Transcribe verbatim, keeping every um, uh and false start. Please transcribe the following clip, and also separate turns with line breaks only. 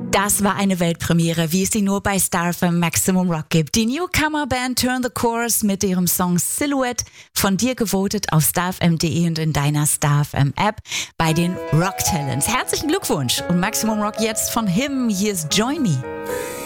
Das war eine Weltpremiere, wie es sie nur bei Star F M Maximum Rock gibt. Die Newcomer-Band Turn the Chorus mit ihrem Song Silhouette, von dir gewotet auf starfm punkt de und in deiner Star F M App bei den Rock Talents. Herzlichen Glückwunsch und Maximum Rock jetzt von Him. Hier ist Join Me.